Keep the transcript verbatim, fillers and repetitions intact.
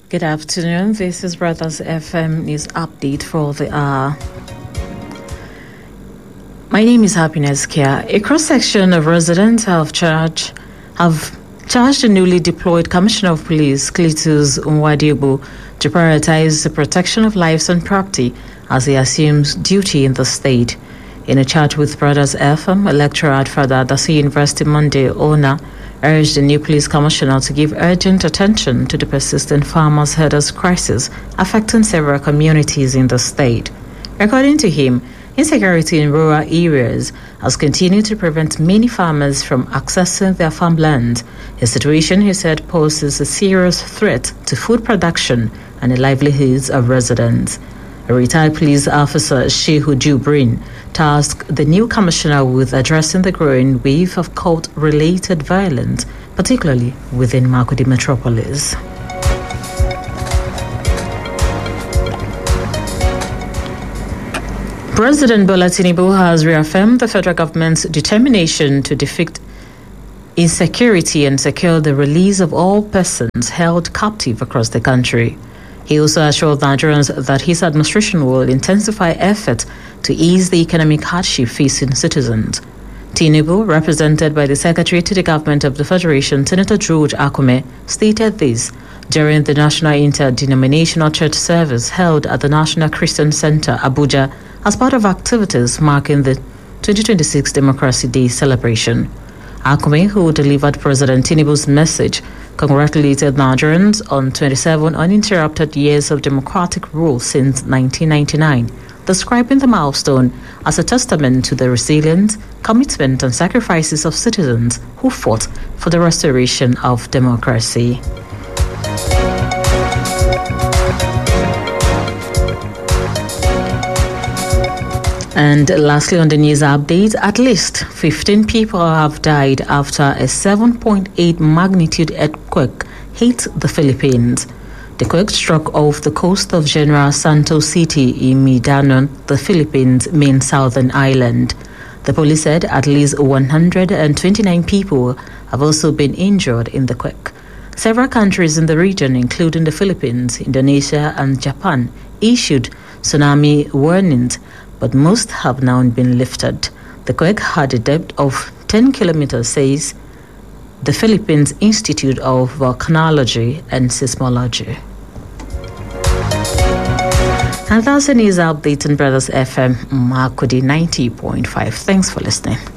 Good afternoon. This is Brothers F M News Update for the hour. My name is Happiness Kia. A cross-section of residents have charged have charged the newly deployed Commissioner of Police, Cletus Nwadiogbo, to prioritize the protection of lives and property as he assumes duty in the state. In a chat with Brothers F M, a lecturer at Father Adasi University Monday, Ona urged the new police commissioner to give urgent attention to the persistent farmers' herders crisis affecting several communities in the state. According to him, insecurity in rural areas has continued to prevent many farmers from accessing their farmland, a situation he said poses a serious threat to food production and the livelihoods of residents. A retired police officer, Shehu Jubrin, tasked the new commissioner with addressing the growing wave of cult-related violence, particularly within Makurdi metropolis. President Bola Tinubu has reaffirmed the federal government's determination to defeat insecurity and secure the release of all persons held captive across the country. He also assured Nigerians that his administration will intensify efforts to ease the economic hardship facing citizens. Tinubu, represented by the Secretary to the Government of the Federation, Senator George Akume, stated this during the National Interdenominational Church service held at the National Christian Center, Abuja, as part of activities marking the twenty twenty-six Democracy Day celebration. Akume, who delivered President Tinubu's message, congratulated Nigerians on twenty-seven uninterrupted years of democratic rule since nineteen ninety-nine, describing the milestone as a testament to the resilience, commitment, and sacrifices of citizens who fought for the restoration of democracy. And lastly, on the news update, at least fifteen people have died after a seven point eight magnitude earthquake hit the Philippines. The quake struck off the coast of General Santos City in Mindanao, the Philippines' main southern island. The police said at least one hundred twenty-nine people have also been injured in the quake. Several countries in the region, including the Philippines, Indonesia, and Japan, issued tsunami warnings, but most have now been lifted. The quake had a depth of ten kilometers, says the Philippines Institute of Volcanology and Seismology. And that's the news update on Brothers F M Makurdi ninety point five. Thanks for listening.